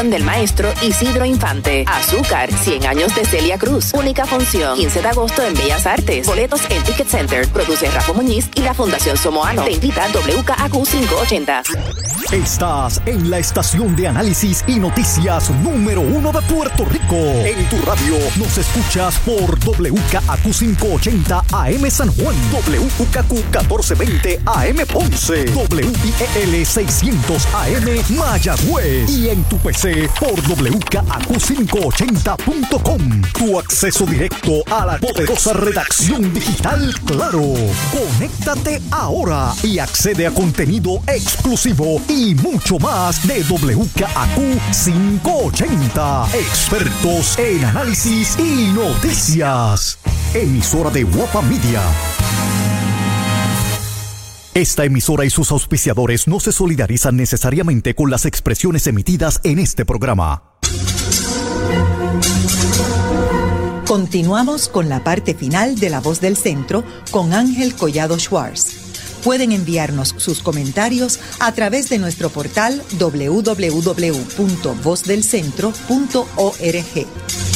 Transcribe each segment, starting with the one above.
dirección del maestro Isidro Infante. Azúcar, 100 años de Celia Cruz. Única función, 15 de agosto en Bellas Artes. Boletos en Ticket Center. Produce Rafa Muñiz y la Fundación Somoano. Te invita WKAQ 580. Estás en la estación de análisis y noticias número 1 de Puerto Rico. En tu radio nos escuchas por WKAQ 580 AM San Juan, WKAQ 1420 AM Ponce, WIEL 600 AM Mayagüez y en tu PC por WKAQ580.com. Tu acceso directo a la poderosa redacción digital Claro. Conéctate ahora y accede a contenido exclusivo y mucho más de WKAQ 580. Expertos en análisis y noticias. Emisora de Guapa Media. Esta emisora y sus auspiciadores no se solidarizan necesariamente con las expresiones emitidas en este programa. Continuamos con la parte final de La Voz del Centro con Ángel Collado Schwartz. Pueden enviarnos sus comentarios a través de nuestro portal www.vozdelcentro.org.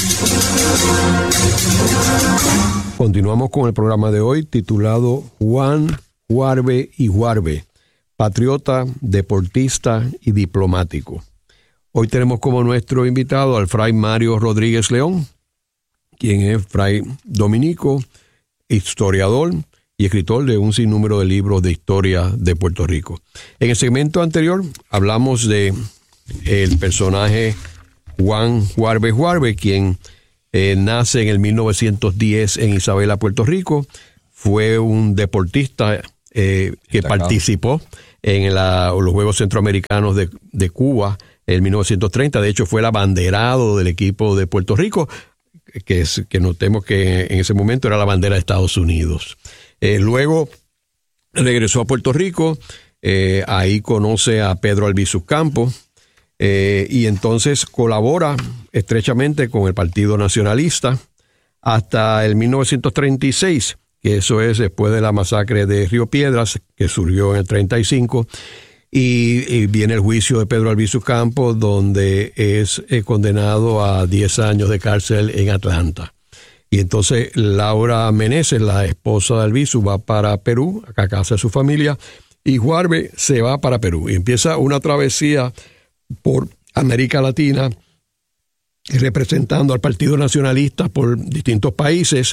Continuamos con el programa de hoy titulado Juan Juarbe y Juarbe, patriota, deportista y diplomático. Hoy tenemos como nuestro invitado al fray Mario Rodríguez León, quien es fray dominico, historiador y escritor de un sinnúmero de libros de historia de Puerto Rico. En el segmento anterior hablamos de el personaje Juan Juarbe Juarbe, quien nace en el 1910 en Isabela, Puerto Rico. Fue un deportista que participó en los Juegos Centroamericanos de Cuba en 1930. De hecho, fue el abanderado del equipo de Puerto Rico, que notemos que en ese momento era la bandera de Estados Unidos. Luego regresó a Puerto Rico, ahí conoce a Pedro Albizu Campos, y entonces colabora estrechamente con el Partido Nacionalista hasta el 1936, que eso es después de la masacre de Río Piedras, que surgió en el 35, y viene el juicio de Pedro Albizu Campos, donde es condenado a 10 años de cárcel en Atlanta. Y entonces Laura Meneses, la esposa de Albizu, va para Perú, a casa de su familia, y Juarbe se va para Perú. Y empieza una travesía por América Latina, representando al Partido Nacionalista por distintos países,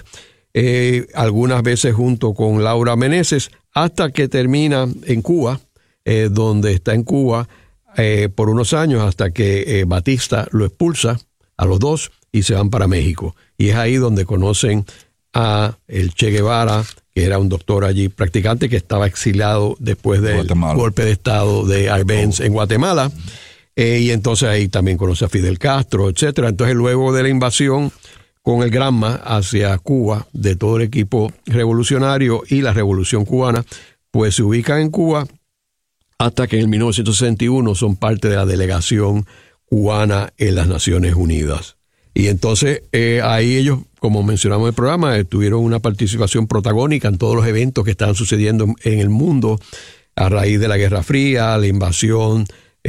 algunas veces junto con Laura Meneses, hasta que termina en Cuba, donde está en Cuba por unos años, hasta que Batista lo expulsa a los dos y se van para México. Y es ahí donde conocen a el Che Guevara, que era un doctor allí practicante, que estaba exiliado después del golpe de estado de Arbenz en Guatemala. Y entonces ahí también conoce a Fidel Castro, etcétera. Entonces luego de la invasión con el Granma hacia Cuba de todo el equipo revolucionario y la Revolución Cubana, pues se ubican en Cuba hasta que en 1961 son parte de la delegación cubana en las Naciones Unidas. Y entonces ahí ellos, como mencionamos en el programa, tuvieron una participación protagónica en todos los eventos que estaban sucediendo en el mundo a raíz de la Guerra Fría, la invasión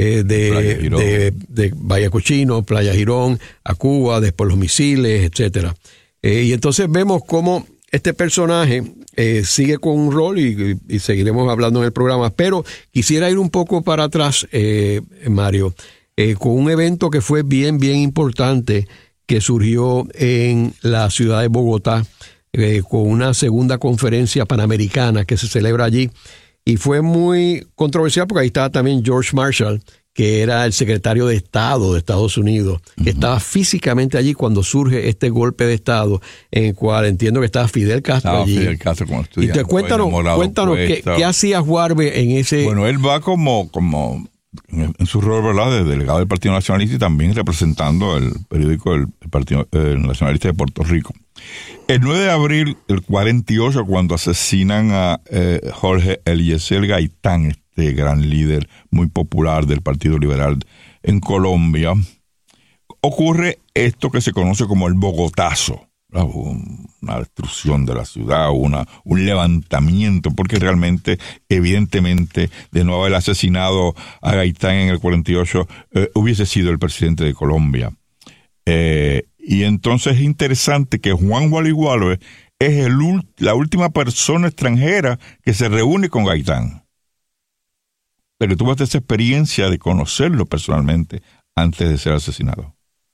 de Bahía Cochino, Playa Girón, a Cuba, después los misiles, etcétera. Y entonces vemos cómo este personaje sigue con un rol y seguiremos hablando en el programa, pero quisiera ir un poco para atrás, Mario, con un evento que fue bien importante, que surgió en la ciudad de Bogotá, con una segunda conferencia panamericana que se celebra allí. Y fue muy controversial porque ahí estaba también George Marshall, que era el secretario de Estado de Estados Unidos, que estaba físicamente allí cuando surge este golpe de Estado, en el cual entiendo que estaba Fidel Castro allí. Fidel Castro como estudiante. Y cuéntanos ¿qué hacía Juarbe en ese... Bueno, él va como en su rol, ¿verdad?, de delegado del Partido Nacionalista y también representando el periódico del Partido Nacionalista de Puerto Rico. El 9 de abril del 48, cuando asesinan a Jorge Eliezer Gaitán, este gran líder muy popular del Partido Liberal en Colombia, ocurre esto que se conoce como el Bogotazo, una destrucción de la ciudad, un levantamiento, porque realmente, evidentemente, de no haber asesinado a Gaitán en el 48, hubiese sido el presidente de Colombia. Y entonces es interesante que Juan Gualeguaybe es la última persona extranjera que se reúne con Gaitán. Pero tuvo esa experiencia de conocerlo personalmente antes de ser asesinado.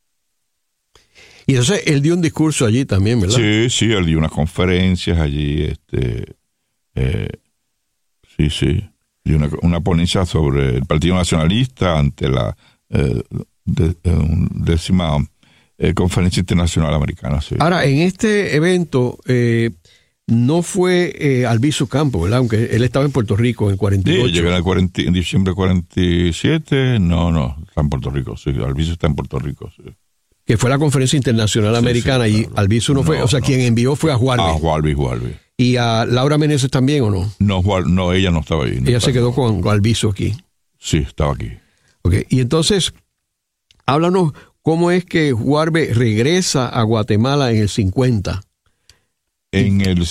Y entonces él dio un discurso allí también, ¿verdad? Sí, él dio unas conferencias allí, dio una ponencia sobre el Partido Nacionalista ante la 10ª Conferencia Internacional Americana. Sí. Ahora, en este evento no fue Albizu Campos, ¿verdad? Aunque él estaba en Puerto Rico en el 48. Sí, llegó en diciembre del 47, no, está en Puerto Rico, sí, Albizu está en Puerto Rico, sí. Que fue la Conferencia Internacional Americana, sí, claro. Y Albizu no fue, o sea, quien envió fue a Gualbe. A Gualbe. ¿Y a Laura Meneses también o no? No, ella no estaba ahí. Ella se quedó con Albizu aquí. Sí, estaba aquí. Okay. Y entonces, háblanos cómo es que Gualbe regresa a Guatemala en el 50. En el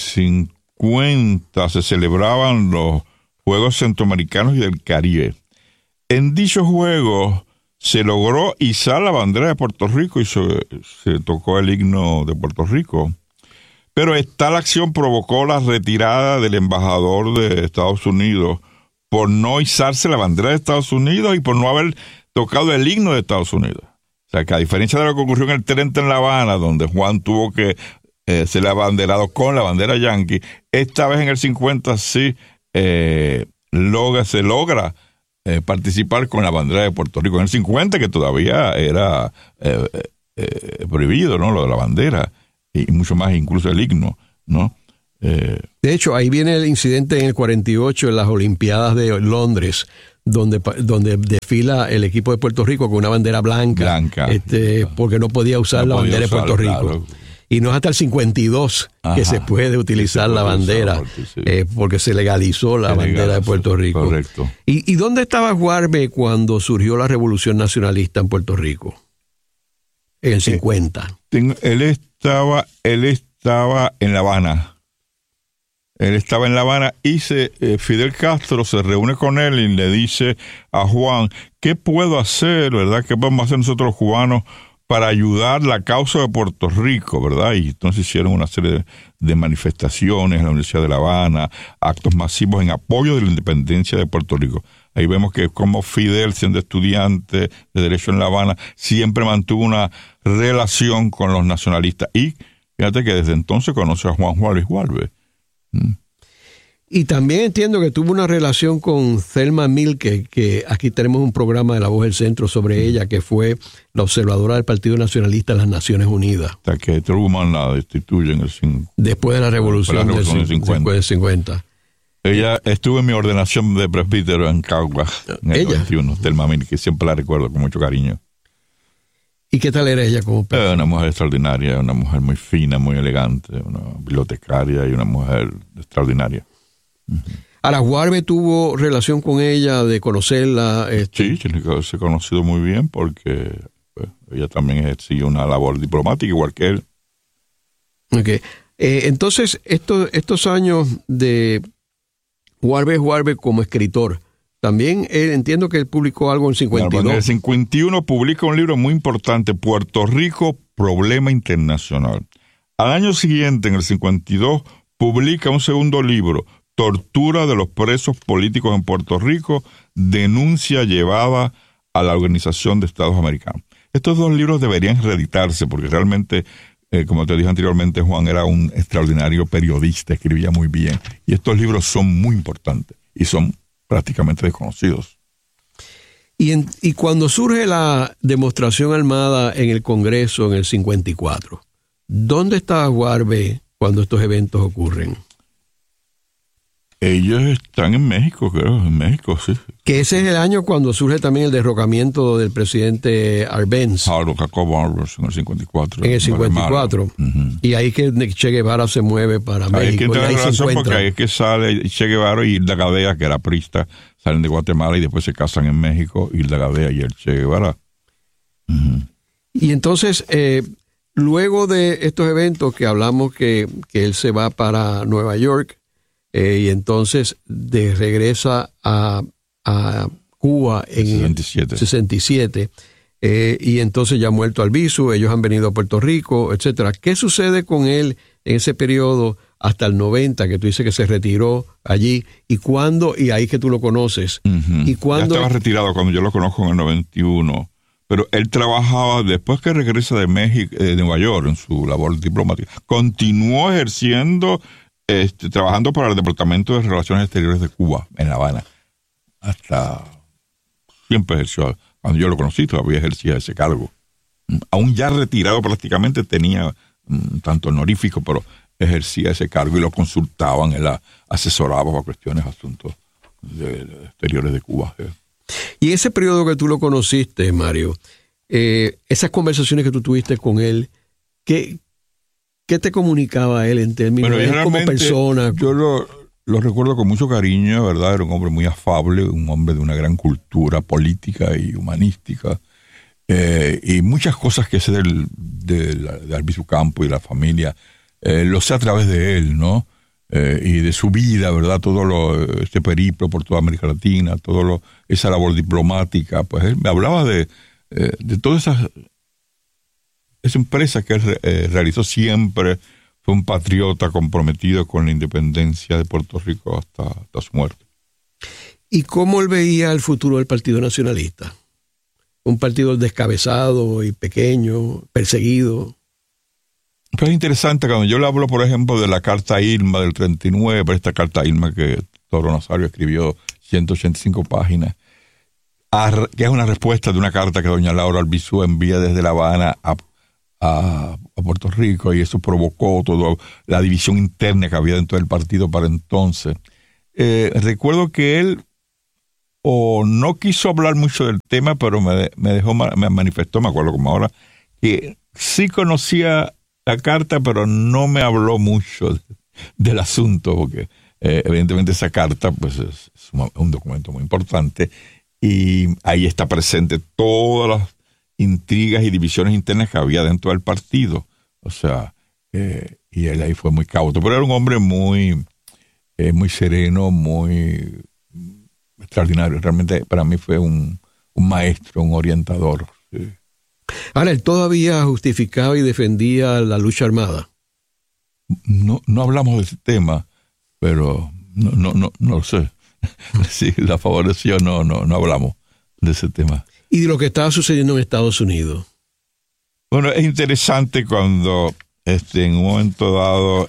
50 se celebraban los Juegos Centroamericanos y del Caribe. En dichos Juegos se logró izar la bandera de Puerto Rico y se tocó el himno de Puerto Rico. Pero tal acción provocó la retirada del embajador de Estados Unidos por no izarse la bandera de Estados Unidos y por no haber tocado el himno de Estados Unidos. O sea, que a diferencia de lo que ocurrió en el 30 en La Habana, donde Juan tuvo que ser abanderado con la bandera yanqui, esta vez en el 50 sí se logra participar con la bandera de Puerto Rico. En el 50, que todavía era prohibido, ¿no? Lo de la bandera, y mucho más, incluso el himno, ¿no? De hecho, ahí viene el incidente en el 48 en las Olimpiadas de Londres, donde desfila el equipo de Puerto Rico con una bandera blanca. Porque no podía usar la bandera de Puerto Rico. Claro. Y no es hasta el 52 que se puede utilizar la bandera, porque se legalizó la bandera de Puerto Rico. Correcto. ¿Y dónde estaba Gualbe cuando surgió la Revolución Nacionalista en Puerto Rico? En el 50. Él estaba en La Habana. Él estaba en La Habana y Fidel Castro se reúne con él y le dice a Juan, ¿qué puedo hacer, verdad? ¿Qué podemos hacer nosotros los cubanos para ayudar la causa de Puerto Rico, verdad? Y entonces hicieron una serie de manifestaciones en la Universidad de La Habana, actos masivos en apoyo de la independencia de Puerto Rico. Ahí vemos que como Fidel, siendo estudiante de Derecho en La Habana, siempre mantuvo una relación con los nacionalistas. Y fíjate que desde entonces conoce a Juan Gualeguaybe. Y también entiendo que tuvo una relación con Thelma Milke, que aquí tenemos un programa de La Voz del Centro sobre ella, que fue la observadora del Partido Nacionalista en las Naciones Unidas. Hasta que Truman la destituye en el 50. Después de la Revolución del 50. Ella estuvo en mi ordenación de presbítero en Caguas en el 91, Thelma Milke, siempre la recuerdo con mucho cariño. ¿Y qué tal era ella como persona? Una mujer extraordinaria, una mujer muy fina, muy elegante, una bibliotecaria y una mujer extraordinaria. Ahora, Gualbe tuvo relación con ella, de conocerla. Sí, se ha conocido muy bien porque ella también ejerció una labor diplomática igual que él. Okay. Entonces, estos años de Gualbe como escritor, también entiendo que él publicó algo en el 52. En el 51 publica un libro muy importante, Puerto Rico, Problema Internacional. Al año siguiente, en el 52, publica un segundo libro, Tortura de los presos políticos en Puerto Rico, denuncia llevada a la Organización de Estados Americanos. Estos dos libros deberían reeditarse porque realmente, como te dije anteriormente, Juan era un extraordinario periodista, escribía muy bien. Y estos libros son muy importantes y son prácticamente desconocidos. Y cuando surge la demostración armada en el Congreso en el 54, ¿dónde estaba Gualbe cuando estos eventos ocurren? Ellos están en México, creo, en México, sí. Que ese es el año cuando surge también el derrocamiento del presidente Arbenz. Jacobo Arbenz en el 54. En el 54. Uh-huh. Y ahí que Che Guevara se mueve para México. Hay que tener relación porque ahí es que sale Che Guevara y Hilda Gadea, que era priista, salen de Guatemala y después se casan en México, Hilda Gadea y el Che Guevara. Uh-huh. Y entonces, luego de estos eventos que hablamos que él se va para Nueva York y entonces regresa a Cuba en 67 y entonces ya muerto Albizu, ellos han venido a Puerto Rico, etcétera. ¿Qué sucede con él en ese periodo hasta el 90, que tú dices que se retiró allí? ¿Y cuándo? Y ahí que tú lo conoces. Uh-huh. ¿Y cuándo? Ya estaba retirado cuando yo lo conozco en el 91. Pero él trabajaba, después que regresa de México, de Nueva York, en su labor diplomática, continuó ejerciendo, trabajando para el Departamento de Relaciones Exteriores de Cuba, en La Habana. Hasta siempre ejerció. Cuando yo lo conocí, todavía ejercía ese cargo. Aún ya retirado prácticamente, tenía tanto honorífico, pero ejercía ese cargo y lo consultaban, él asesoraba para cuestiones, asuntos exteriores de Cuba. Y ese periodo que tú lo conociste, Mario, esas conversaciones que tú tuviste con él, ¿qué te comunicaba él en términos de él como persona? Yo lo recuerdo con mucho cariño, ¿verdad? Era un hombre muy afable, un hombre de una gran cultura política y humanística, y muchas cosas que sé de Albizu Campos y la familia, lo sé a través de él, ¿no? Y de su vida, ¿verdad? Este periplo por toda América Latina, esa labor diplomática, pues él me hablaba de toda esa empresa que él realizó siempre. Fue un patriota comprometido con la independencia de Puerto Rico hasta su muerte. ¿Y cómo él veía el futuro del Partido Nacionalista? Un partido descabezado y pequeño, perseguido. Pues es interesante, cuando yo le hablo, por ejemplo, de la Carta Irma del 39, pero esta Carta Irma que Toro Nazario escribió 185 páginas, que es una respuesta de una carta que doña Laura Albizu envía desde La Habana a Puerto Rico, y eso provocó toda la división interna que había dentro del partido para entonces. Recuerdo que él no quiso hablar mucho del tema, pero me manifestó, me acuerdo como ahora, que sí conocía la carta, pero no me habló mucho del asunto, porque evidentemente esa carta pues es un documento muy importante, y ahí está presente todas las intrigas y divisiones internas que había dentro del partido. O sea, y él ahí fue muy cauto, pero era un hombre muy sereno, muy extraordinario. Realmente para mí fue un maestro, un orientador. Sí. Ahora, ¿él todavía justificaba y defendía la lucha armada? No hablamos de ese tema, pero no lo sé. Si la favoreció, no hablamos de ese tema. ¿Y de lo que estaba sucediendo en Estados Unidos? Bueno, es interesante cuando en un momento dado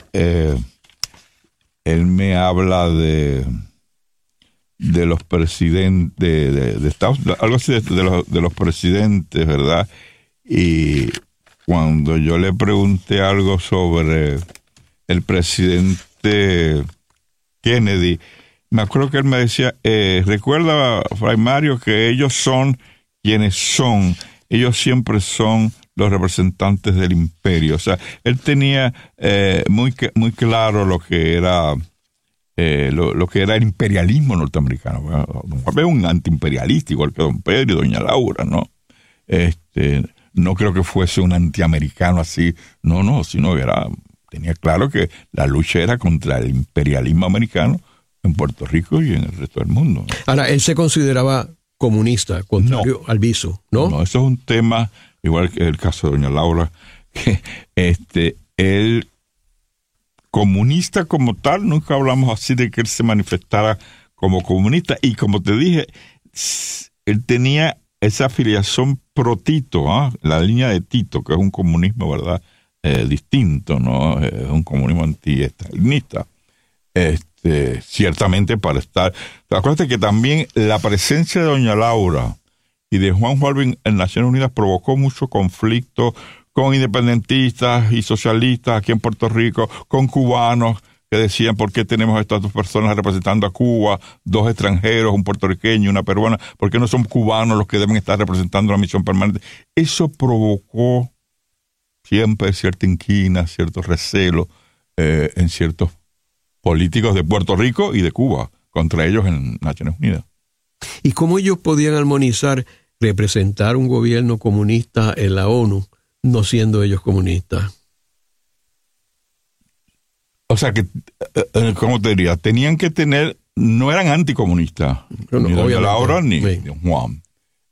él me habla de los presidentes de Estados Unidos, algo así de los presidentes, ¿verdad? Y cuando yo le pregunté algo sobre el presidente Kennedy, me acuerdo que él me decía, recuerda, Fray Mario, que ellos son quienes son, ellos siempre son los representantes del imperio. O sea, él tenía muy claro lo que era el imperialismo norteamericano. Había un antiimperialista, igual que don Pedro y doña Laura, ¿no? No creo que fuese un antiamericano así, sino tenía claro que la lucha era contra el imperialismo americano en Puerto Rico y en el resto del mundo. Ahora, él se consideraba comunista, contrario al Albizu, ¿no? No, eso es un tema, igual que el caso de doña Laura, que él, comunista como tal, nunca hablamos así de que él se manifestara como comunista, y como te dije, él tenía esa afiliación pro Tito, la línea de Tito, que es un comunismo, ¿verdad?, distinto, ¿no? Es un comunismo anti-estalinista. Ciertamente para estar... Acuérdate que también la presencia de doña Laura y de Juan Walvin en Naciones Unidas provocó mucho conflicto con independentistas y socialistas aquí en Puerto Rico, con cubanos que decían, ¿por qué tenemos a estas dos personas representando a Cuba, dos extranjeros, un puertorriqueño y una peruana? ¿Por qué no son cubanos los que deben estar representando la misión permanente? Eso provocó siempre cierta inquina, cierto recelo en ciertos políticos de Puerto Rico y de Cuba contra ellos en Naciones Unidas. ¿Y cómo ellos podían armonizar representar un gobierno comunista en la ONU no siendo ellos comunistas? O sea que, ¿cómo te diría? Tenían que tener, no eran anticomunistas, ni doña Laura ni Juan.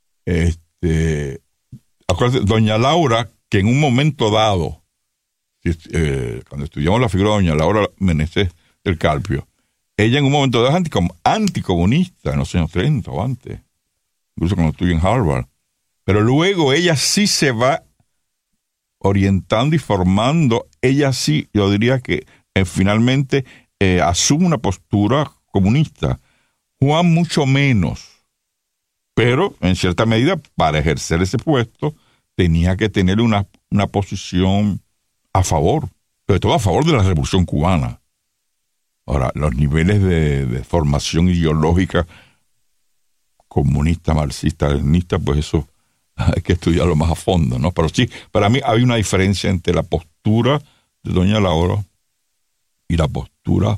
Acuérdate, doña Laura, que en un momento dado, cuando estudiamos la figura de doña Laura Meneses del Carpio, ella en un momento dado es anticomunista en los años 30 o antes, incluso cuando estudió en Harvard. Pero luego ella sí se va orientando y formando, ella sí, yo diría que finalmente asume una postura comunista. Juan mucho menos, pero en cierta medida para ejercer ese puesto tenía que tener una posición a favor, sobre todo a favor de la Revolución Cubana. Ahora, los niveles de formación ideológica comunista, marxista, leninista, pues eso hay que estudiarlo más a fondo, ¿no? Pero sí, para mí había una diferencia entre la postura de doña Laura y la postura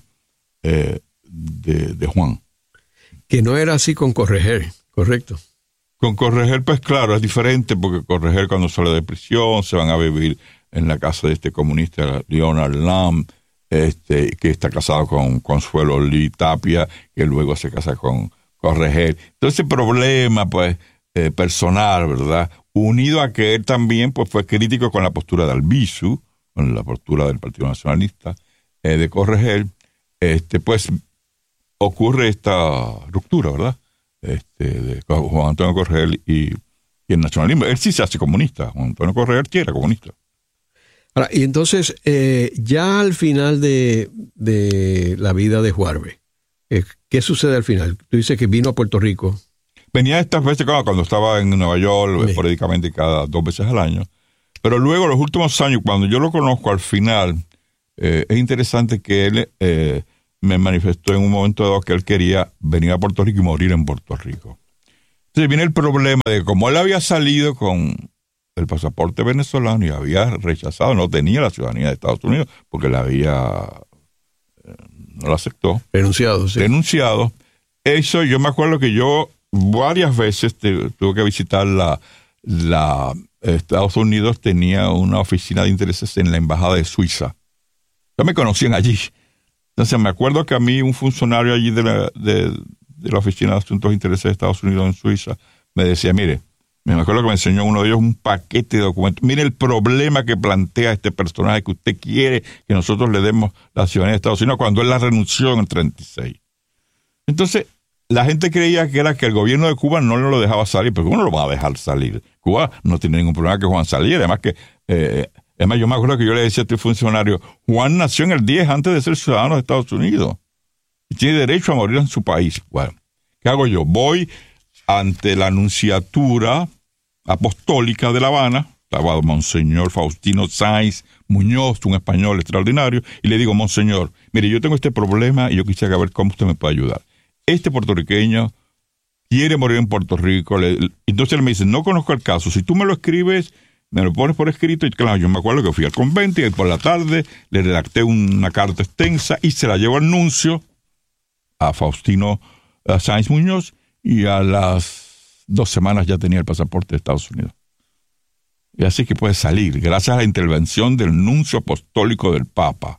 de Juan. Que no era así con Correger, ¿correcto? Con Correger, pues claro, es diferente, porque Correger cuando sale de prisión se van a vivir en la casa de este comunista, Leonard Lamb, que está casado con Consuelo Lee Tapia, que luego se casa con Correger. Entonces ese problema, pues, personal, ¿verdad? Unido a que él también, pues, fue crítico con la postura de Albizu, con la postura del Partido Nacionalista, de Correger, pues ocurre esta ruptura, ¿verdad? De Juan Antonio Correger y el nacionalismo. Él sí se hace comunista. Juan Antonio Correger sí era comunista. Ahora, y entonces, ya al final de la vida de Juarbe, ¿qué sucede al final? Tú dices que vino a Puerto Rico. Venía estas veces cuando estaba en Nueva York, esporádicamente cada 2 veces al año. Pero luego, los últimos años, cuando yo lo conozco al final, es interesante que él me manifestó en un momento dado que él quería venir a Puerto Rico y morir en Puerto Rico. Entonces viene el problema de como él había salido con el pasaporte venezolano y había rechazado, no tenía la ciudadanía de Estados Unidos porque no la aceptó. Renunciado, sí. Renunciado. Eso yo me acuerdo que yo varias veces tuve que visitar Estados Unidos, tenía una oficina de intereses en la embajada de Suiza. Ya me conocían allí. Entonces me acuerdo que a mí un funcionario allí de la oficina de asuntos de intereses de Estados Unidos en Suiza me decía, mire, me acuerdo que me enseñó uno de ellos un paquete de documentos. Mire el problema que plantea este personaje, que usted quiere que nosotros le demos la ciudadanía de Estados Unidos cuando él la renunció en el 36. Entonces, la gente creía que era que el gobierno de Cuba no lo dejaba salir, pero ¿cómo lo va a dejar salir? Cuba no tiene ningún problema que Juan saliera. Además, yo me acuerdo que yo le decía a este funcionario, Juan nació en el 10 antes de ser ciudadano de Estados Unidos y tiene derecho a morir en su país. Bueno, ¿qué hago yo? Voy ante la Nunciatura Apostólica de La Habana, estaba Monseñor Faustino Sáenz Muñoz, un español extraordinario, y le digo, Monseñor, mire, yo tengo este problema y yo quisiera ver cómo usted me puede ayudar. Este puertorriqueño quiere morir en Puerto Rico. Entonces él me dice, no conozco el caso, si tú me lo escribes, me lo pones por escrito. Y claro, yo me acuerdo que fui al convento y por la tarde le redacté una carta extensa y se la llevo al nuncio, a Faustino Sáenz Muñoz, y a las 2 semanas ya tenía el pasaporte de Estados Unidos. Y así que puede salir, gracias a la intervención del nuncio apostólico del Papa.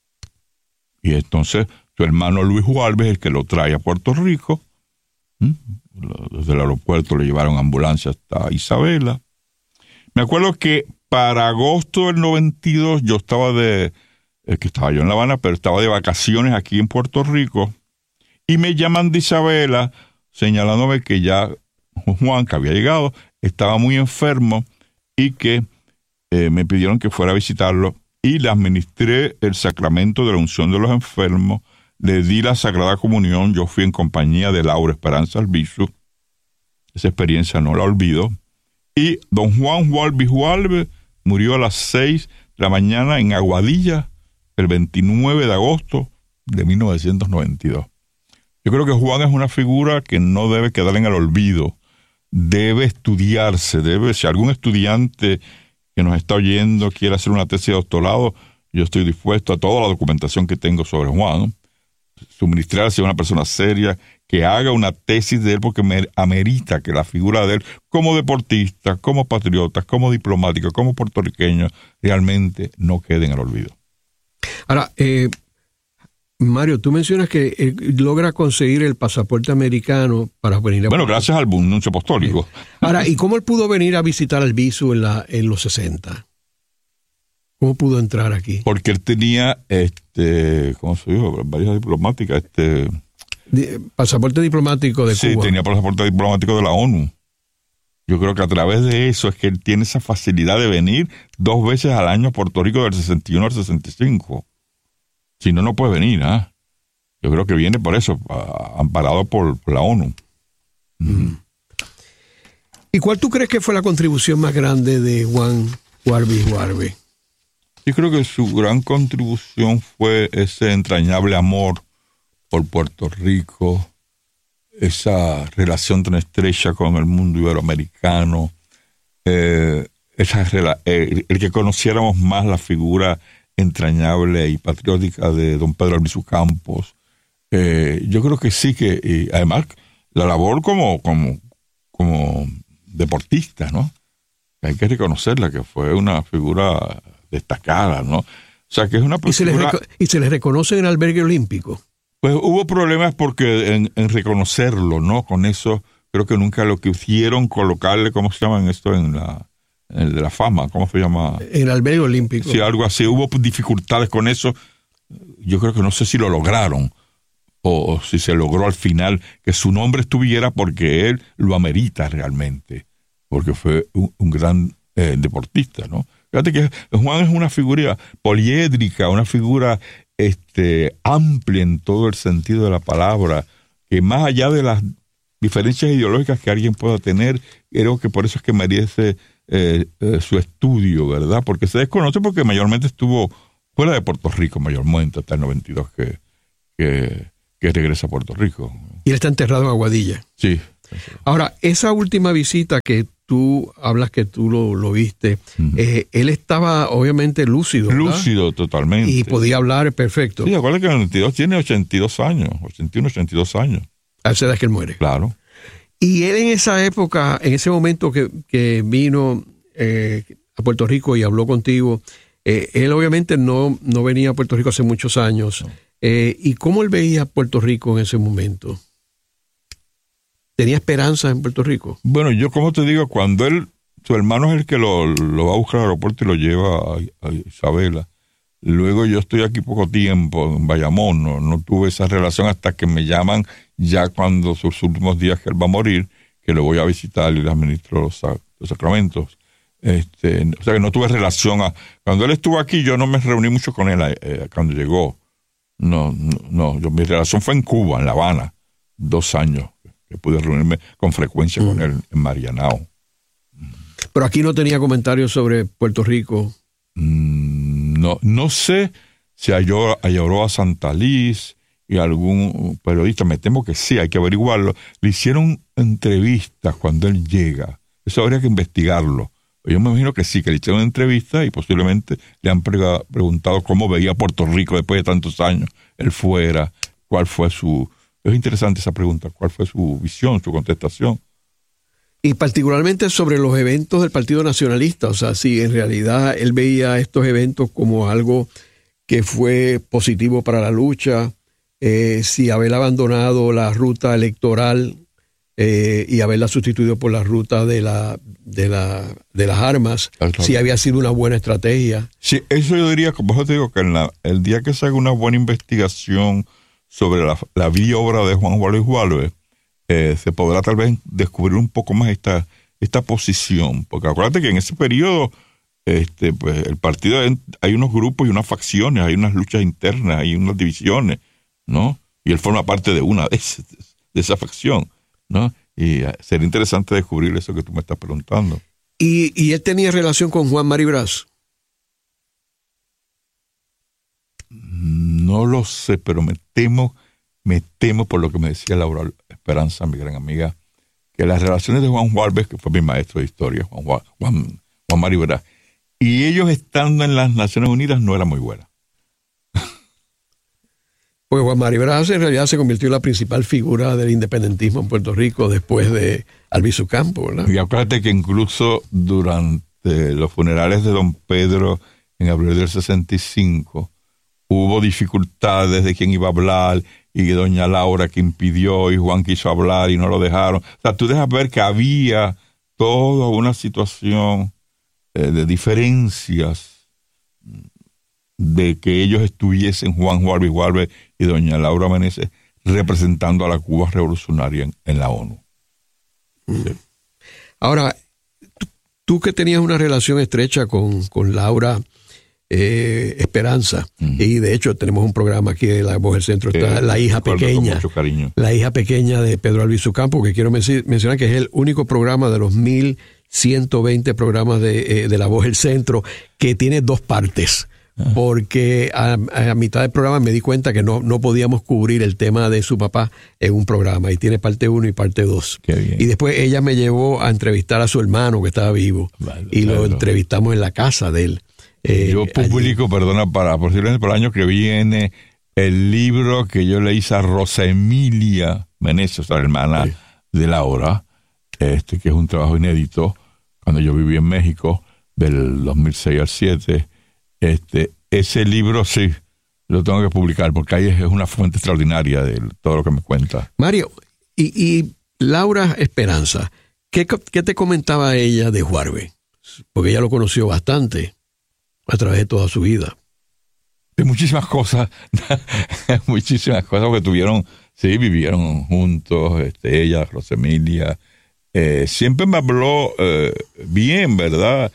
Y entonces su hermano Luis Juárez es el que lo trae a Puerto Rico. Desde el aeropuerto le llevaron ambulancia hasta Isabela. Me acuerdo que para agosto del 92 yo estaba que estaba yo en La Habana, pero estaba de vacaciones aquí en Puerto Rico, y me llaman de Isabela señalándome que ya Juan, que había llegado, estaba muy enfermo y que me pidieron que fuera a visitarlo, y le administré el sacramento de la unción de los enfermos, le di la Sagrada Comunión, yo fui en compañía de Laura Esperanza Albizu, esa experiencia no la olvido, y don Juan Juárez murió a las 6 de la mañana en Aguadilla, el 29 de agosto de 1992. Yo creo que Juan es una figura que no debe quedar en el olvido, debe estudiarse, si algún estudiante que nos está oyendo quiere hacer una tesis de doctorado, yo estoy dispuesto a toda la documentación que tengo sobre Juan, suministrarse a una persona seria que haga una tesis de él, porque me amerita que la figura de él como deportista, como patriota, como diplomático, como puertorriqueño, realmente no quede en el olvido. Ahora, Mario, tú mencionas que logra conseguir el pasaporte americano para venir a... Bueno, gracias al anuncio apostólico. Ahora, ¿y cómo él pudo venir a visitar al Visu en los 60? ¿Cómo pudo entrar aquí? Porque él tenía, ¿cómo se dijo? Varias diplomáticas, pasaporte diplomático de Cuba. Sí, tenía pasaporte diplomático de la ONU. Yo creo que a través de eso es que él tiene esa facilidad de venir 2 veces al año a Puerto Rico, del 61 al 65. Si no, no puede venir, ¿ah? Yo creo que viene por eso, amparado por la ONU. ¿Y cuál tú crees que fue la contribución más grande de Juan Juarbe y Juarbe? Yo creo que su gran contribución fue ese entrañable amor por Puerto Rico, esa relación tan estrecha con el mundo iberoamericano, el que conociéramos más la figura entrañable y patriótica de don Pedro Albizu Campos. Yo creo que sí, que además la labor como deportista, ¿no? Hay que reconocerla, que fue una figura destacada, ¿no? O sea, que es una figura... ¿Y se les reconoce en el albergue olímpico? Pues hubo problemas porque en reconocerlo, ¿no? Con eso creo que nunca lo quisieron colocarle, ¿cómo se llama esto? En el de la fama, ¿cómo se llama? En el albergue olímpico. Sí, algo así. Hubo dificultades con eso. Yo creo que no sé si lo lograron o si se logró al final que su nombre estuviera, porque él lo amerita realmente, porque fue un gran deportista, ¿no? Fíjate que Juan es una figura poliédrica, una figura amplia en todo el sentido de la palabra, que más allá de las diferencias ideológicas que alguien pueda tener, creo que por eso es que merece su estudio, ¿verdad? Porque se desconoce, porque mayormente estuvo fuera de Puerto Rico, mayormente hasta el 92 que regresa a Puerto Rico. Y él está enterrado en Aguadilla. Sí. Ahora, esa última visita que tú hablas que tú lo viste, él estaba obviamente lúcido, ¿verdad? Lúcido totalmente. Y podía hablar perfecto. Sí, acuérdate que en el 92 tiene 82 años, 81, 82 años. A esa edad es que él muere. Claro. Y él en esa época, en ese momento que vino a Puerto Rico y habló contigo, él obviamente no venía a Puerto Rico hace muchos años. No. ¿Y cómo él veía Puerto Rico en ese momento? ¿Tenía esperanza en Puerto Rico? Bueno, yo como te digo, cuando su hermano es el que lo va a buscar al aeropuerto y lo lleva a Isabela. Luego yo estoy aquí poco tiempo en Bayamón, no tuve esa relación hasta que me llaman ya cuando sus últimos días que él va a morir, que lo voy a visitar y le administro los sacramentos. O sea que no tuve relación. Cuando él estuvo aquí yo no me reuní mucho con él cuando llegó. No, mi relación fue en Cuba, en La Habana, 2 años. Que pude reunirme con frecuencia con él en Marianao. Pero aquí no tenía comentarios sobre Puerto Rico. No sé si lloró a Santa Liz y algún periodista, me temo que sí, hay que averiguarlo. Le hicieron entrevistas cuando él llega. Eso habría que investigarlo. Yo me imagino que sí, que le hicieron entrevistas y posiblemente le han preguntado cómo veía Puerto Rico después de tantos años él fuera, cuál fue su... Es interesante esa pregunta, ¿cuál fue su visión, su contestación? Y particularmente sobre los eventos del Partido Nacionalista, o sea, si en realidad él veía estos eventos como algo que fue positivo para la lucha, si haber abandonado la ruta electoral y haberla sustituido por la ruta de las armas, claro. Si había sido una buena estrategia. Sí, eso yo diría, como yo te digo, que el día que se haga una buena investigación sobre la vida y obra de Juan Juárez Juárez, se podrá tal vez descubrir un poco más esta posición, porque acuérdate que en ese periodo pues el partido, hay unos grupos y unas facciones, hay unas luchas internas, hay unas divisiones, ¿no? Y él forma parte de una de esa facción, ¿no? Y sería interesante descubrir eso que tú me estás preguntando. ¿Y él tenía relación con Juan Maribraz? No lo sé, pero me temo por lo que me decía Laura Esperanza, mi gran amiga, que las relaciones de Juan Juárez, que fue mi maestro de historia, Juan Maribraz, y ellos estando en las Naciones Unidas no eran muy buenas. Porque Juan Maribraz en realidad se convirtió en la principal figura del independentismo en Puerto Rico después de Albizu Campos, ¿verdad? Y acuérdate que incluso durante los funerales de don Pedro en abril del 65 hubo dificultades de quién iba a hablar, y doña Laura que impidió, y Juan quiso hablar y no lo dejaron. O sea, tú dejas ver que había toda una situación de diferencias, de que ellos estuviesen, Juan Juarbe y doña Laura Meneses, representando a la Cuba revolucionaria en la ONU. Ahora, tú que tenías una relación estrecha con Laura Esperanza, y de hecho tenemos un programa aquí de La Voz del Centro, está la hija pequeña, la hija pequeña de Pedro Albizu Campos, que quiero mencionar que es el único programa de los 1120 programas de La Voz del Centro que tiene dos partes. Porque a mitad del programa me di cuenta que no podíamos cubrir el tema de su papá en un programa, y tiene parte 1 y parte 2. Y después ella me llevó a entrevistar a su hermano que estaba vivo, lo entrevistamos en la casa de él. Yo publico, posiblemente por el año que viene, el libro que yo le hice a Rosa Emilia Meneses, la hermana de Laura, que es un trabajo inédito, cuando yo viví en México, del 2006 al 2007. Ese libro sí lo tengo que publicar, porque ahí es una fuente extraordinaria de todo lo que me cuenta. Mario, y Laura Esperanza, ¿qué te comentaba ella de Juarbe? Porque ella lo conoció bastante a través de toda su vida. De muchísimas cosas, porque vivieron juntos, ella, Rosa Emilia, siempre me habló bien, ¿verdad?,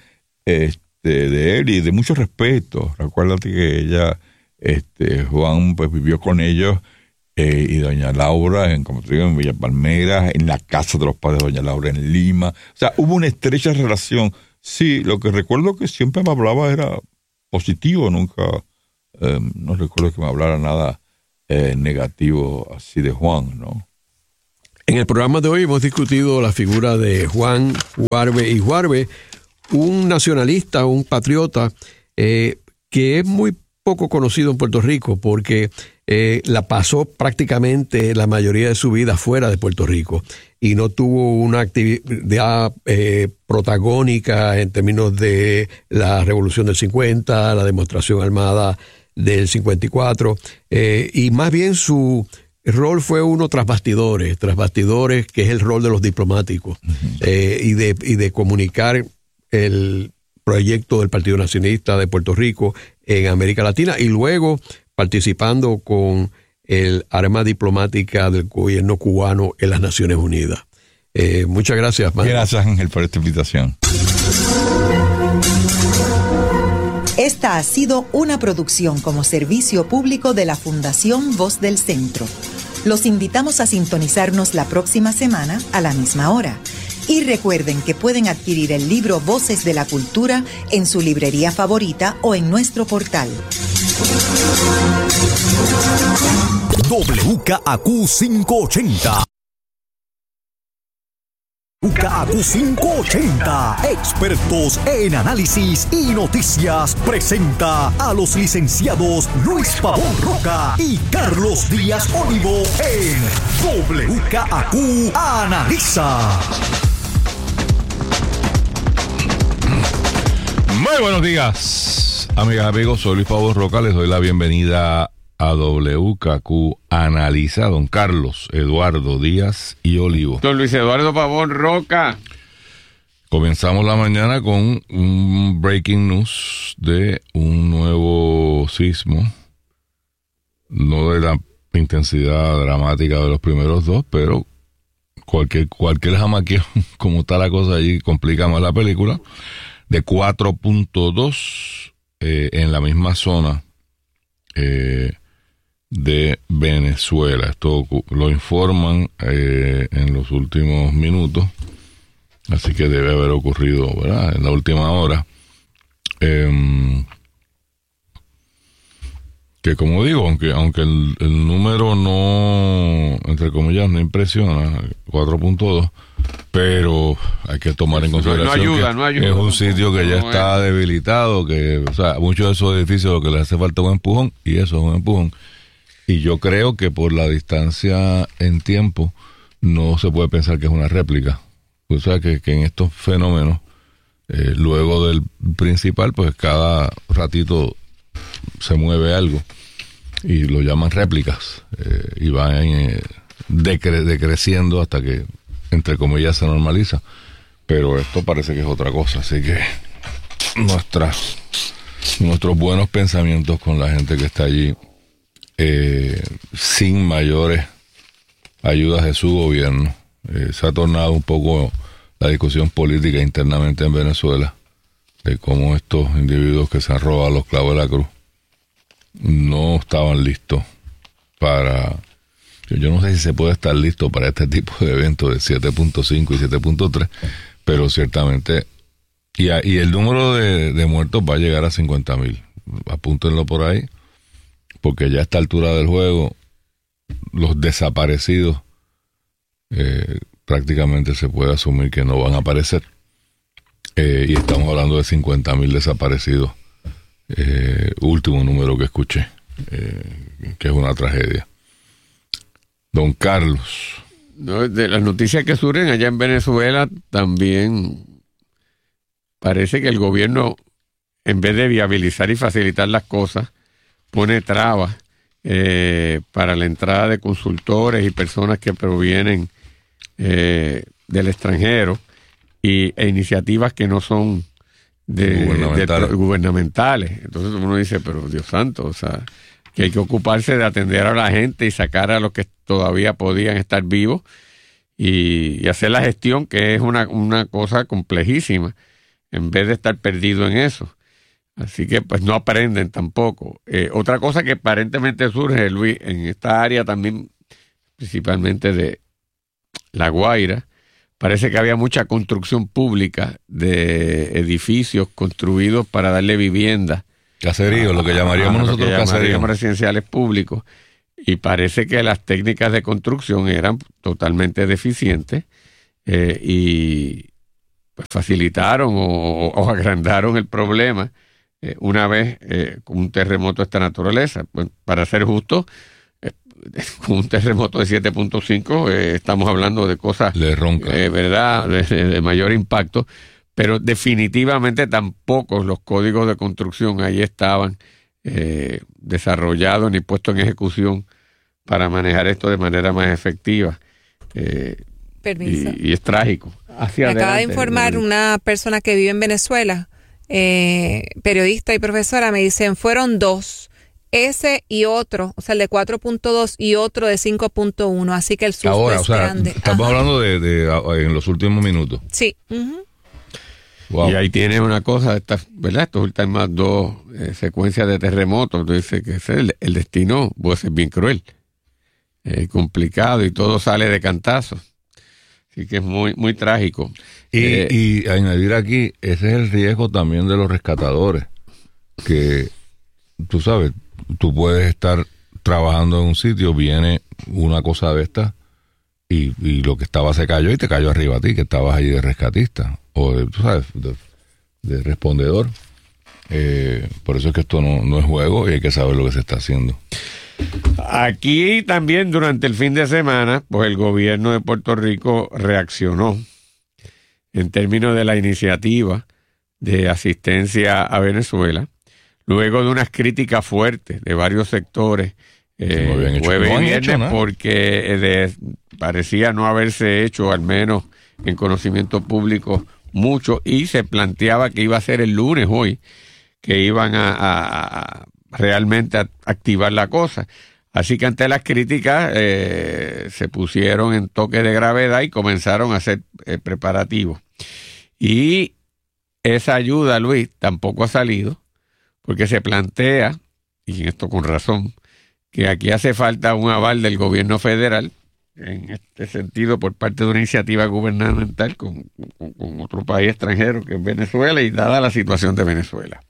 de él, y de mucho respeto. Recuérdate que ella, Juan, pues vivió con ellos, y doña Laura, como te digo, en Villa Palmeras, en la casa de los padres de doña Laura en Lima. O sea, hubo una estrecha relación. Sí, lo que recuerdo que siempre me hablaba era positivo, nunca, no recuerdo que me hablara nada negativo así de Juan, ¿no? En el programa de hoy hemos discutido la figura de Juan Juarbe y Juarbe, un nacionalista, un patriota, que es muy poco conocido en Puerto Rico, porque la pasó prácticamente la mayoría de su vida fuera de Puerto Rico, y no tuvo una actividad protagónica en términos de la Revolución del 50, la demostración armada del 54, y más bien su rol fue uno tras bastidores, que es el rol de los diplomáticos, y de comunicar el proyecto del Partido Nacionalista de Puerto Rico en América Latina, y luego participando con el arma diplomática del gobierno cubano en las Naciones Unidas. Muchas gracias, Manuel. Gracias, Ángel, por esta invitación. Esta ha sido una producción como servicio público de la Fundación Voz del Centro. Los invitamos a sintonizarnos la próxima semana a la misma hora. Y recuerden que pueden adquirir el libro Voces de la Cultura en su librería favorita o en nuestro portal. WKAQ 580. WKAQ 580, expertos en análisis y noticias, presenta a los licenciados Luis Pavón Roca y Carlos Díaz Olivo en WKAQ Analiza. Muy buenos días, amigas y amigos. Soy Luis Pavón Roca. Les doy la bienvenida a WKQ Analiza. Don Carlos Eduardo Díaz y Olivo. Don Luis Eduardo Pavón Roca. Comenzamos la mañana con un breaking news de un nuevo sismo. No de la intensidad dramática de los primeros dos, pero cualquier jamaqueo, como está la cosa allí, complica más la película. De 4.2 en la misma zona de Venezuela. Esto lo informan en los últimos minutos, así que debe haber ocurrido, ¿verdad?, en la última hora. Que como digo, aunque el número no, entre comillas, no impresiona, 4.2, pero hay que tomar en consideración no ayuda, es un sitio que ya está debilitado, que, o sea, muchos de esos edificios lo que les hace falta es un empujón, y eso es un empujón. Y yo creo que por la distancia en tiempo no se puede pensar que es una réplica. O sea, que en estos fenómenos, luego del principal, pues cada ratito se mueve algo y lo llaman réplicas, y van decreciendo hasta que, entre comillas, se normaliza. Pero esto parece que es otra cosa, así que nuestros buenos pensamientos con la gente que está allí, sin mayores ayudas de su gobierno. Se ha tornado un poco la discusión política internamente en Venezuela, de cómo estos individuos que se han robado los clavos de la cruz no estaban listos para... Yo no sé si se puede estar listo para este tipo de eventos de 7.5 y 7.3, pero ciertamente... Y el número de muertos va a llegar a 50,000. Apúntenlo por ahí, porque ya a esta altura del juego, los desaparecidos prácticamente se puede asumir que no van a aparecer. Y estamos hablando de 50,000 desaparecidos. Último número que escuché, que es una tragedia. Don Carlos. No, de las noticias que surgen allá en Venezuela, también parece que el gobierno, en vez de viabilizar y facilitar las cosas, pone trabas para la entrada de consultores y personas que provienen del extranjero e iniciativas que no son gubernamentales. Entonces uno dice, pero Dios santo, o sea, que hay que ocuparse de atender a la gente y sacar a los que todavía podían estar vivos y hacer la gestión, que es una cosa complejísima, en vez de estar perdido en eso. Así que pues no aprenden tampoco. Otra cosa que aparentemente surge, Luis, en esta área también, principalmente de La Guaira, parece que había mucha construcción pública de edificios construidos para darle vivienda. Caserío, lo que llamaríamos nosotros caseríos residenciales públicos. Y parece que las técnicas de construcción eran totalmente deficientes y pues facilitaron o agrandaron el problema una vez con un terremoto de esta naturaleza. Pues, para ser justo, con un terremoto de 7.5 estamos hablando de cosas ¿verdad? De mayor impacto, pero definitivamente tampoco los códigos de construcción ahí estaban desarrollados ni puestos en ejecución para manejar esto de manera más efectiva. Permiso. Y es trágico. Me acaba de informar una persona que vive en Venezuela, periodista y profesora, me dicen, fueron dos, ese y otro, o sea, el de 4.2 y otro de 5.1, así que el susto ahora, es grande. Estamos hablando de en los últimos minutos. Sí. Wow. Y ahí tiene una cosa, ¿verdad? Estos últimas dos secuencias de terremotos, dice que el destino puede ser bien cruel, complicado, y todo sale de cantazos. Así que es muy, muy trágico. Y añadir aquí, ese es el riesgo también de los rescatadores, que tú sabes, tú puedes estar trabajando en un sitio, viene una cosa de esta y lo que estaba se cayó y te cayó arriba a ti, que estabas ahí de rescatista o tú sabes, de respondedor. Por eso es que esto no es juego y hay que saber lo que se está haciendo. Aquí también durante el fin de semana, pues el gobierno de Puerto Rico reaccionó en términos de la iniciativa de asistencia a Venezuela, luego de unas críticas fuertes de varios sectores, jueves y viernes, porque parecía no haberse hecho, al menos en conocimiento público, mucho, y se planteaba que iba a ser el lunes hoy, que iban a realmente activar la cosa. Así que ante las críticas se pusieron en toque de gravedad y comenzaron a hacer preparativos. Y esa ayuda, Luis, tampoco ha salido, porque se plantea, y esto con razón, que aquí hace falta un aval del gobierno federal, en este sentido, por parte de una iniciativa gubernamental con otro país extranjero que es Venezuela, y dada la situación de Venezuela.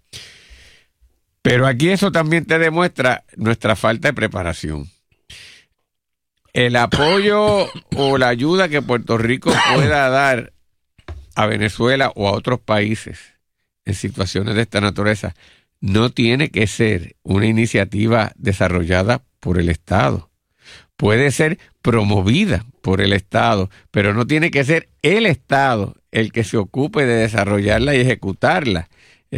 Pero aquí eso también te demuestra nuestra falta de preparación. El apoyo o la ayuda que Puerto Rico pueda dar a Venezuela o a otros países en situaciones de esta naturaleza no tiene que ser una iniciativa desarrollada por el Estado. Puede ser promovida por el Estado, pero no tiene que ser el Estado el que se ocupe de desarrollarla y ejecutarla.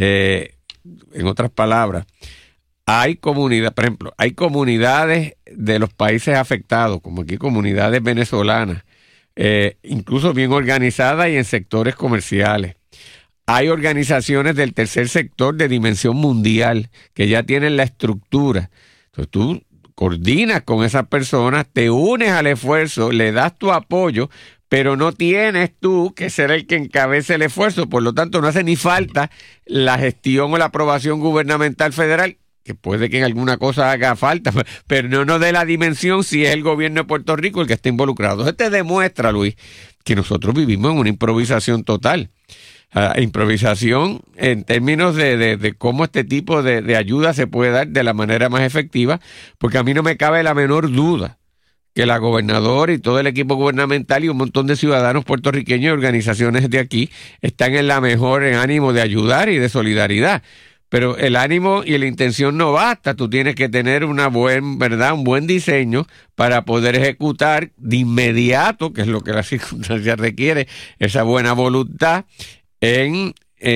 En otras palabras, hay comunidades, por ejemplo, hay comunidades de los países afectados, como aquí comunidades venezolanas, incluso bien organizadas y en sectores comerciales. Hay organizaciones del tercer sector de dimensión mundial que ya tienen la estructura. Entonces tú coordinas con esas personas, te unes al esfuerzo, le das tu apoyo, pero no tienes tú que ser el que encabece el esfuerzo. Por lo tanto, no hace ni falta la gestión o la aprobación gubernamental federal, que puede que en alguna cosa haga falta, pero no de la dimensión si es el gobierno de Puerto Rico el que está involucrado. Esto te demuestra, Luis, que nosotros vivimos en una improvisación total. Improvisación en términos de cómo este tipo de ayuda se puede dar de la manera más efectiva, porque a mí no me cabe la menor duda que la gobernadora y todo el equipo gubernamental y un montón de ciudadanos puertorriqueños y organizaciones de aquí están en ánimo de ayudar y de solidaridad. Pero el ánimo y la intención no basta, tú tienes que tener un buen diseño para poder ejecutar de inmediato, que es lo que la circunstancia requiere, esa buena voluntad en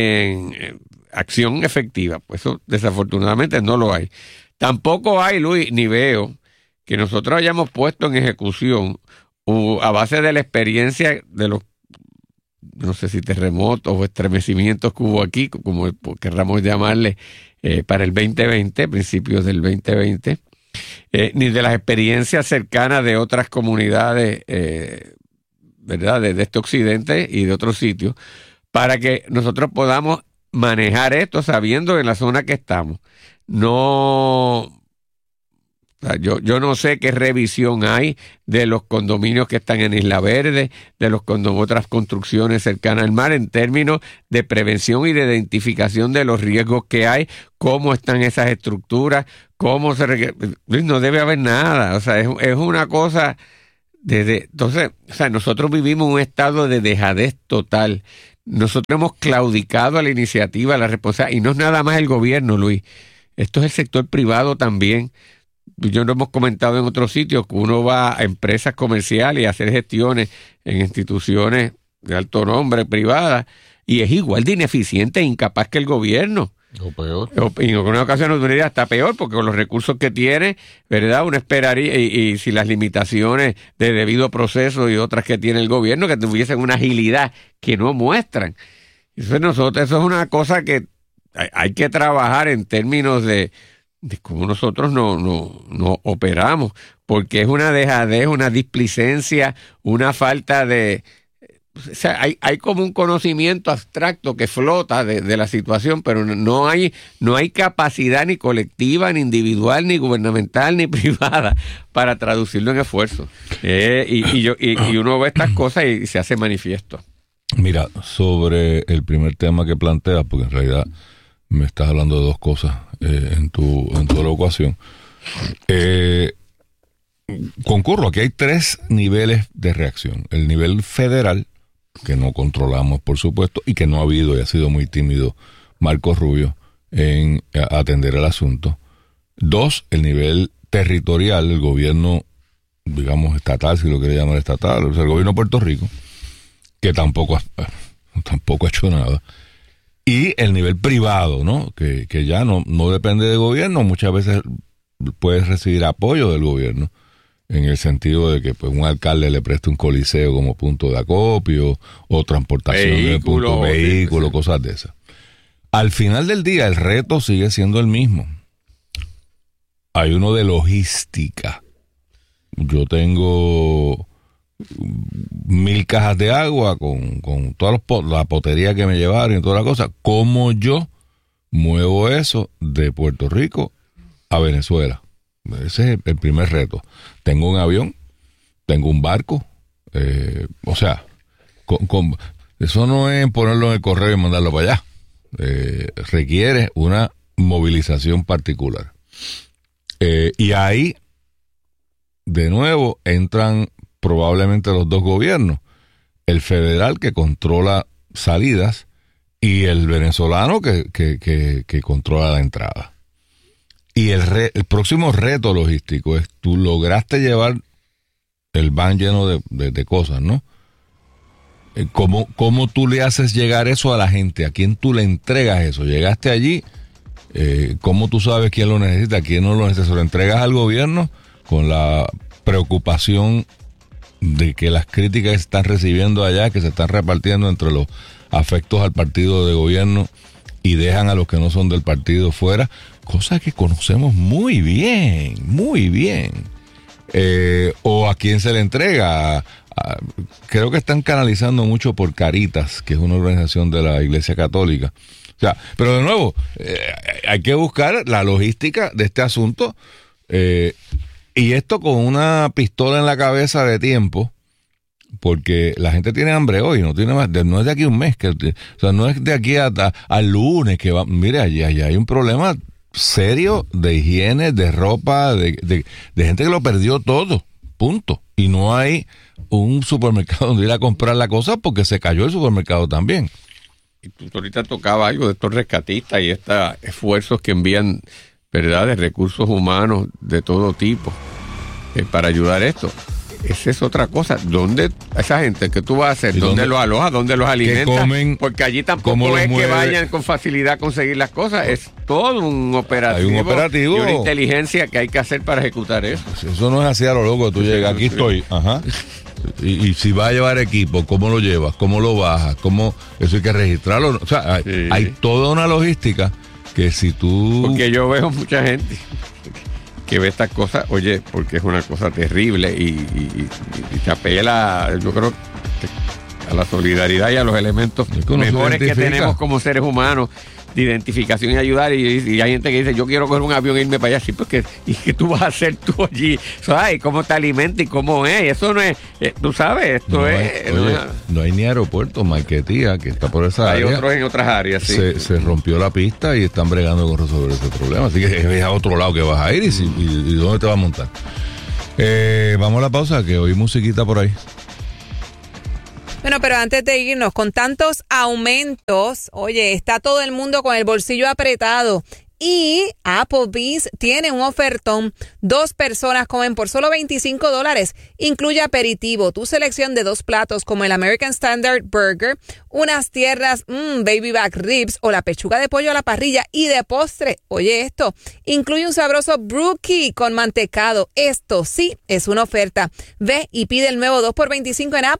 acción efectiva. Pues eso desafortunadamente no lo hay. Tampoco hay, Luis, ni veo que nosotros hayamos puesto en ejecución a base de la experiencia de los, no sé si terremotos o estremecimientos que hubo aquí, como querramos llamarle, para el 2020, principios del 2020, ni de las experiencias cercanas de otras comunidades, ¿verdad?, de este occidente y de otros sitios, para que nosotros podamos manejar esto sabiendo en la zona que estamos. Yo no sé qué revisión hay de los condominios que están en Isla Verde, de los otras construcciones cercanas al mar, en términos de prevención y de identificación de los riesgos que hay, cómo están esas estructuras, cómo se requiere. No debe haber nada, o sea, es una cosa entonces, o sea, nosotros vivimos un estado de dejadez total. Nosotros hemos claudicado a la iniciativa, a la responsabilidad, y no es nada más el gobierno, Luis. Esto es el sector privado también. Yo lo hemos comentado en otros sitios, que uno va a empresas comerciales y a hacer gestiones en instituciones de alto nombre privadas, y es igual de ineficiente e incapaz que el gobierno. O peor. Y en algunas ocasiones uno diría hasta peor, porque con los recursos que tiene, ¿verdad?, uno esperaría, y si las limitaciones de debido proceso y otras que tiene el gobierno, que tuviesen una agilidad que no muestran. Eso es una cosa que hay que trabajar en términos de cómo nosotros no operamos, porque es una dejadez, una displicencia, una falta de... O sea, hay como un conocimiento abstracto que flota de la situación, pero no hay capacidad ni colectiva, ni individual, ni gubernamental, ni privada para traducirlo en esfuerzo. Y uno ve estas cosas y se hace manifiesto. Mira, sobre el primer tema que planteas, porque en realidad me estás hablando de dos cosas en tu ecuación. Concurro, aquí hay 3 niveles de reacción. El nivel federal, que no controlamos, por supuesto, y que no ha habido y ha sido muy tímido Marco Rubio en atender el asunto. 2, el nivel territorial, el gobierno, digamos, estatal, si lo quiere llamar estatal, o sea, el gobierno de Puerto Rico, que tampoco ha hecho nada. Y el nivel privado, ¿no? Que ya no depende del gobierno, muchas veces puede recibir apoyo del gobierno, en el sentido de que pues un alcalde le preste un coliseo como punto de acopio o transportación de punto vehículo, cosas de esas. Al final del día el reto sigue siendo el mismo. Hay uno de logística. Yo tengo 1000 cajas de agua con toda la potería que me llevaron y toda la cosa. ¿Cómo yo muevo eso de Puerto Rico a Venezuela? Ese es el primer reto. Tengo un avión, tengo un barco, o sea, eso no es ponerlo en el correo y mandarlo para allá. Requiere una movilización particular. Y ahí, de nuevo, entran probablemente los dos gobiernos. El federal, que controla salidas, y el venezolano que controla la entrada. Y el próximo reto logístico es, tú lograste llevar el van lleno de cosas, ¿no? ¿Cómo tú le haces llegar eso a la gente? ¿A quién tú le entregas eso? Llegaste allí, ¿cómo tú sabes quién lo necesita, quién no lo necesita? ¿Se lo entregas al gobierno con la preocupación de que las críticas que se están recibiendo allá, que se están repartiendo entre los afectos al partido de gobierno y dejan a los que no son del partido fuera? Cosa que conocemos muy bien, muy bien. ¿O a quién se le entrega? Creo que están canalizando mucho por Caritas, que es una organización de la Iglesia Católica. O sea, pero de nuevo, hay que buscar la logística de este asunto, y esto con una pistola en la cabeza de tiempo, porque la gente tiene hambre hoy, no tiene más, no es de aquí a un mes, o sea, no es de aquí al lunes que va. Mire, allí hay un problema serio de higiene, de ropa, de gente que lo perdió todo, punto. Y no hay un supermercado donde ir a comprar la cosa porque se cayó el supermercado también. Y tú ahorita tocaba algo de estos rescatistas y estos esfuerzos que envían, ¿verdad?, de recursos humanos de todo tipo para ayudar a esto. Esa es otra cosa. ¿Dónde esa gente que tú vas a hacer? ¿Dónde los alojas? ¿Dónde los alimentas? Comen, porque allí tampoco es que vayan con facilidad a conseguir las cosas. Es todo un operativo. Hay un operativo y una inteligencia que hay que hacer para ejecutar eso. Eso no es así a lo loco. Tú llegas, aquí estoy. Ajá. Y si vas a llevar equipo, ¿cómo lo llevas? ¿Cómo lo bajas? Eso hay que registrarlo. O sea, hay toda una logística que si tú... Porque yo veo mucha gente que ve estas cosas, oye, porque es una cosa terrible y te apela, yo creo, a la solidaridad y a los elementos mejores que tenemos como seres humanos de identificación y ayudar, y hay gente que dice, yo quiero coger un avión e irme para allá, sí, porque ¿y qué tú vas a hacer tú allí? ¿Sabes? ¿Cómo te alimentas y cómo es? Eso no es, tú sabes, esto no es... Oye, no hay ni aeropuerto. Marquetía, que está por esa área. Hay otros en otras áreas, sí. Se rompió la pista y están bregando con resolver ese problema. Así que es a otro lado que vas a ir y dónde te vas a montar. Vamos a la pausa, que oí musiquita por ahí. Bueno, pero antes de irnos, con tantos aumentos, oye, está todo el mundo con el bolsillo apretado. Y Applebee's tiene un ofertón. 2 personas comen por solo $25. Incluye aperitivo, tu selección de 2 platos como el American Standard Burger, unas tierras baby back ribs o la pechuga de pollo a la parrilla. Y de postre, oye esto, incluye un sabroso brookie con mantecado. Esto sí es una oferta. Ve y pide el nuevo 2x25 en